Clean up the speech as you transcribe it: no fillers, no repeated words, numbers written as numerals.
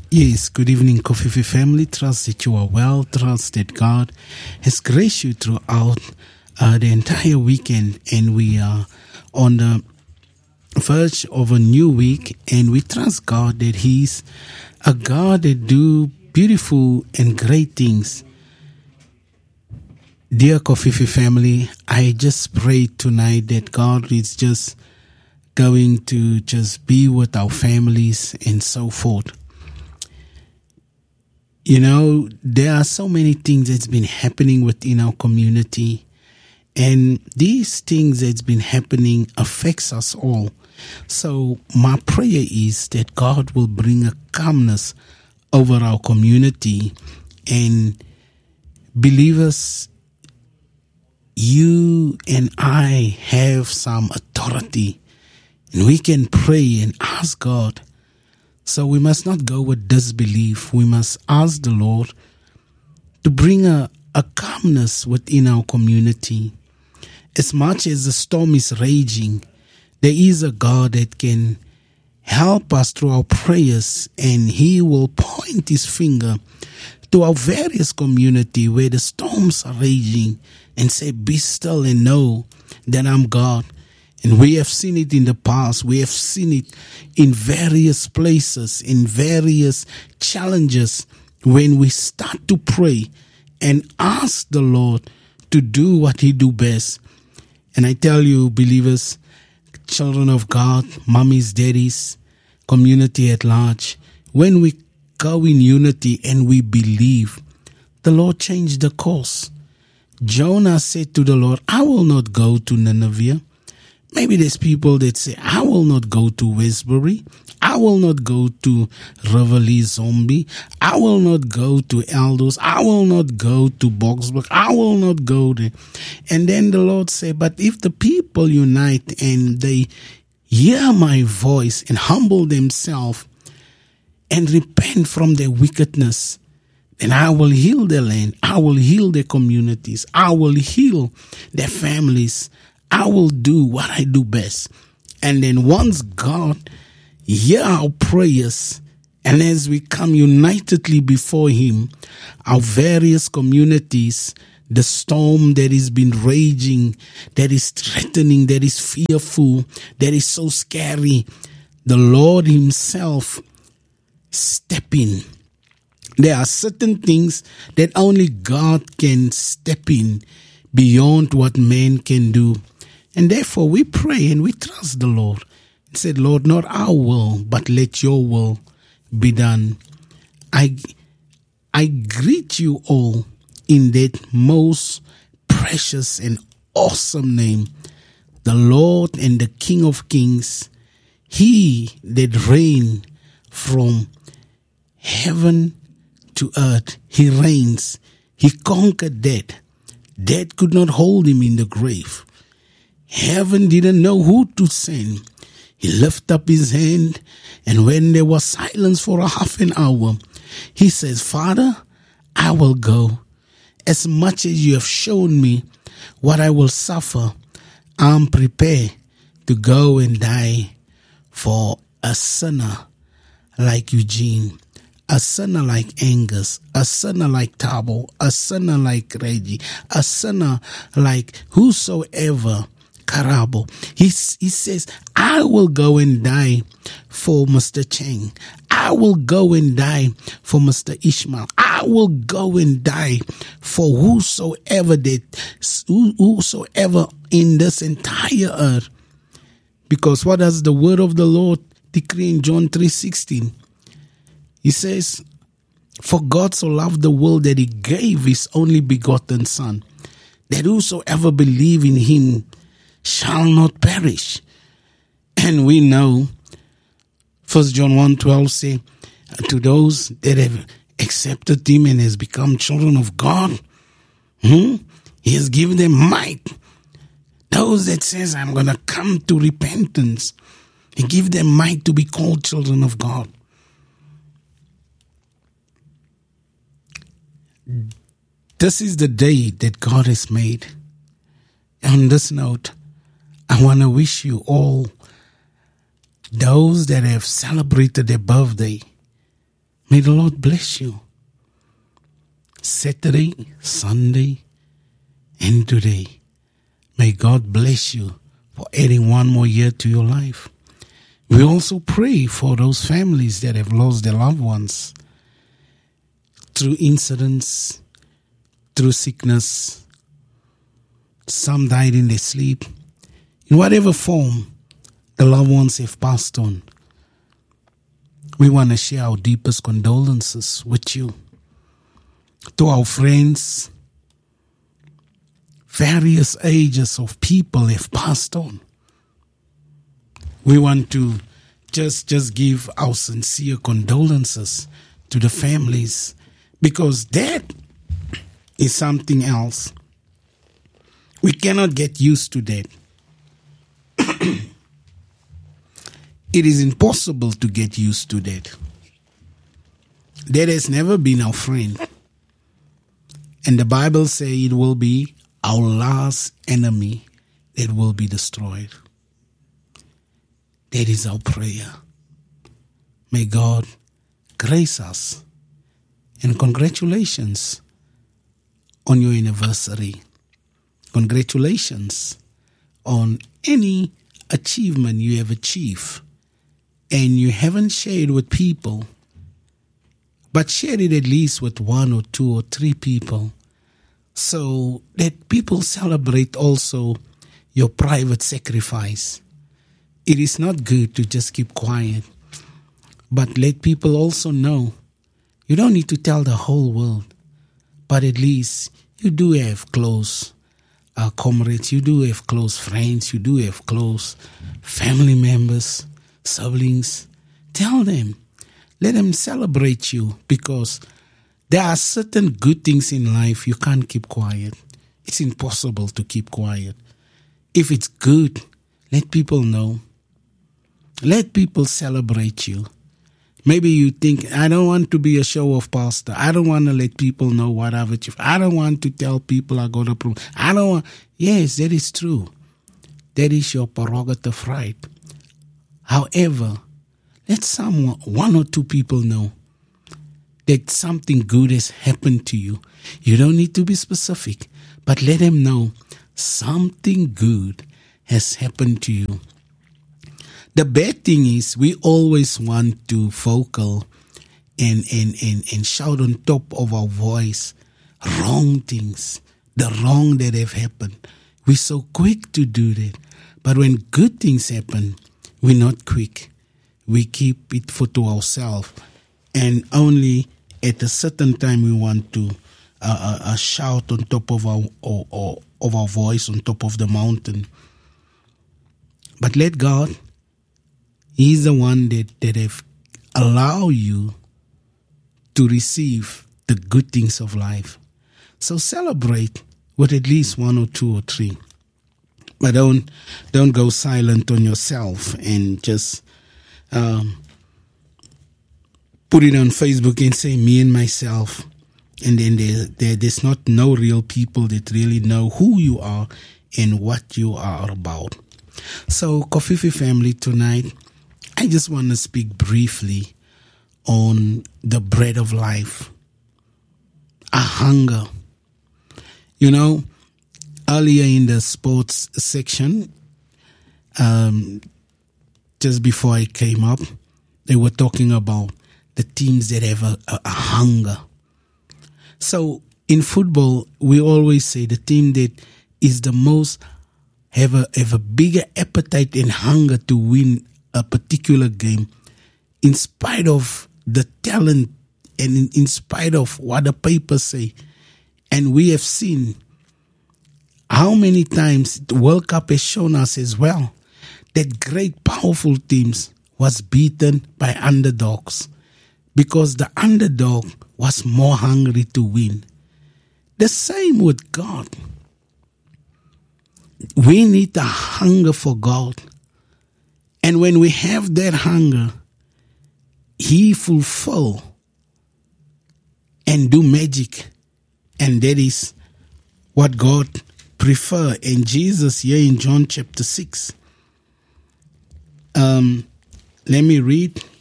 Yes, good evening, Kofifi family. Trust that you are well. Trust that God has graced you throughout the entire weekend. And we are on the verge of a new week. And we trust God that He's a God that do beautiful and great things. Dear Kofifi family, I just pray tonight that God is just going to just be with our families and so forth. You know, there are so many things that's been happening within our community, and these things that's been happening affects us all. So my prayer is that God will bring a calmness over our community, and believers, you and I have some authority, and we can pray and ask God. So we must not go with disbelief. We must ask the Lord to bring a calmness within our community. As much as the storm is raging, there is a God that can help us through our prayers, and He will point His finger to our various community where the storms are raging and say, be still and know that I'm God. And we have seen it in the past. We have seen it in various places, in various challenges, when we start to pray and ask the Lord to do what He do best. And I tell you, believers, children of God, mummies, daddies, community at large, when we go in unity and we believe, the Lord changed the course. Jonah said to the Lord, I will not go to Nineveh. Maybe there's people that say, I will not go to Westbury. I will not go to Reveille Zombie. I will not go to Eldos. I will not go to Boksburg. I will not go there. And then the Lord said, but if the people unite and they hear my voice and humble themselves and repent from their wickedness, then I will heal their land. I will heal their communities. I will heal their families. I will do what I do best. And then once God hear our prayers, and as we come unitedly before Him, our various communities, the storm that has been raging, that is threatening, that is fearful, that is so scary, the Lord Himself step in. There are certain things that only God can step in beyond what man can do. And therefore we pray and we trust the Lord. And said, Lord, not our will, but let your will be done. I greet you all in that most precious and awesome name, the Lord and the King of Kings, He that reigns from heaven to earth. He reigns. He conquered death. Death could not hold Him in the grave. Heaven didn't know who to send. He lifted up His hand, and when there was silence for a half an hour, He says, Father, I will go. As much as you have shown me what I will suffer, I'm prepared to go and die for a sinner like Eugene, a sinner like Angus, a sinner like Tabo, a sinner like Reggie, a sinner like whosoever, Karabo. He says, I will go and die for Mr. Cheng. I will go and die for Mr. Ishmael. I will go and die for whosoever in this entire earth. Because what does the word of the Lord decree in John 3:16? He says, for God so loved the world that He gave His only begotten Son, that whosoever believe in Him shall not perish. And we know 1 John 1:12 say, to those that have accepted Him and has become children of God, He has given them might. Those that says, I'm going to come to repentance, He give them might to be called children of God. This is the day that God has made. On this note, I want to wish you all, those that have celebrated their birthday, May the Lord bless you. Saturday, Sunday, and today. May God bless you for adding one more year to your life. We also pray for those families that have lost their loved ones through incidents, through sickness. Some died in their sleep. In whatever form the loved ones have passed on, we want to share our deepest condolences with you. To our friends, various ages of people have passed on. We want to just give our sincere condolences to the families, because that is something else. We cannot get used to that. It is impossible to get used to that. That has never been our friend. And the Bible says it will be our last enemy that will be destroyed. That is our prayer. May God grace us. And congratulations on your anniversary. Congratulations on any achievement you have achieved and you haven't shared with people, but share it at least with 1 or 2 or 3 people, so that people celebrate also your private sacrifice. It is not good to just keep quiet, but let people also know. You don't need to tell the whole world, but at least you do have close comrades, you do have close friends, you do have close family members, siblings. Tell them. Let them celebrate you, because there are certain good things in life you can't keep quiet. It's impossible to keep quiet. If it's good, let people know. Let people celebrate you. Maybe you think, I don't want to be a show-off pastor. I don't want to let people know what I've achieved. I don't want to tell people I got a problem. I don't want. Yes, that is true. That is your prerogative right. However, let someone, 1 or 2 people know that something good has happened to you. You don't need to be specific, but let them know something good has happened to you. The bad thing is we always want to vocal and shout on top of our voice wrong things, the wrong that have happened. We're so quick to do that. But when good things happen, we're not quick. We keep it to ourselves. And only at a certain time we want to shout on top of our voice, on top of the mountain. But let God, He's the one that have allowed you to receive the good things of life. So celebrate with at least 1 or 2 or 3. But don't go silent on yourself and just put it on Facebook and say me and myself. And then there's not no real people that really know who you are and what you are about. So, Kofifi family, tonight, I just want to speak briefly on the bread of life, a hunger. You know, earlier in the sports section, just before I came up, they were talking about the teams that have a hunger. So in football, we always say the team that is the most have a bigger appetite and hunger to win a particular game, in spite of the talent and in spite of what the papers say. And we have seen how many times the World Cup has shown us as well that great, powerful teams was beaten by underdogs because the underdog was more hungry to win. The same with God. We need a hunger for God. And when we have that hunger, He fulfill and do magic. And that is what God prefer. And Jesus here in John chapter 6. Let me read